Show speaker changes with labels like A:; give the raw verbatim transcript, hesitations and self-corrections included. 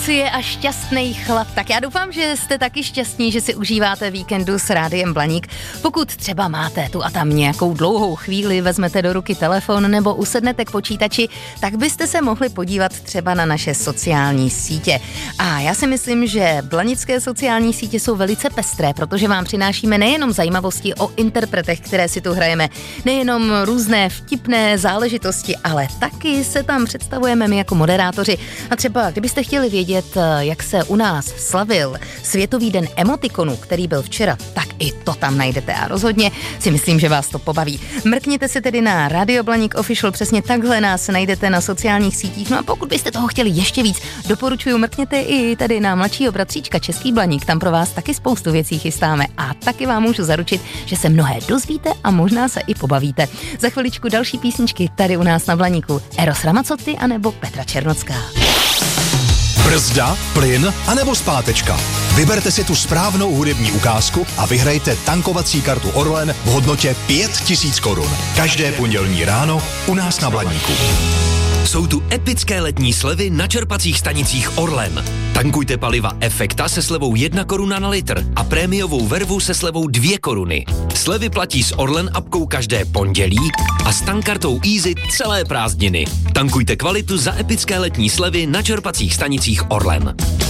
A: Je a šťastný chlap. Tak já doufám, že jste taky šťastní, že si užíváte víkendu s Rádiem Blaník. Pokud třeba máte tu a tam nějakou dlouhou chvíli, vezmete do ruky telefon nebo usednete k počítači, tak byste se mohli podívat třeba na naše sociální sítě. A já si myslím, že blanické sociální sítě jsou velice pestré, protože vám přinášíme nejenom zajímavosti o interpretech, které si tu hrajeme, nejenom různé vtipné záležitosti, ale taky se tam představujeme my jako moderátoři. A třeba, kdybyste chtěli vědět, jak se u nás slavil Světový den emotikonu, který byl včera, tak i to tam najdete a rozhodně si myslím, že vás to pobaví. Mrkněte se tedy na Radio Blaník Official, přesně takhle nás najdete na sociálních sítích. No a pokud byste toho chtěli ještě víc, doporučuji, mrkněte i tady na mladšího bratříčka Český Blaník, tam pro vás taky spoustu věcí chystáme a taky vám můžu zaručit, že se mnohé dozvíte a možná se i pobavíte. Za chviličku další písničky tady u nás na Blaníku. Eros Ramazzotti anebo Petra Černocká.
B: Brzda, plyn anebo zpátečka. Vyberte si tu správnou hudební ukázku a vyhrajte tankovací kartu Orlen v hodnotě pět tisíc korun. Každé pondělní ráno u nás na Blaníku.
C: Jsou tu epické letní slevy na čerpacích stanicích Orlen. Tankujte paliva Efekta se slevou jedna koruna na litr a prémiovou vervu se slevou dvě koruny. Slevy platí s Orlen apkou každé pondělí a s tankkartou Easy celé prázdniny. Tankujte kvalitu za epické letní slevy na čerpacích stanicích Orlen.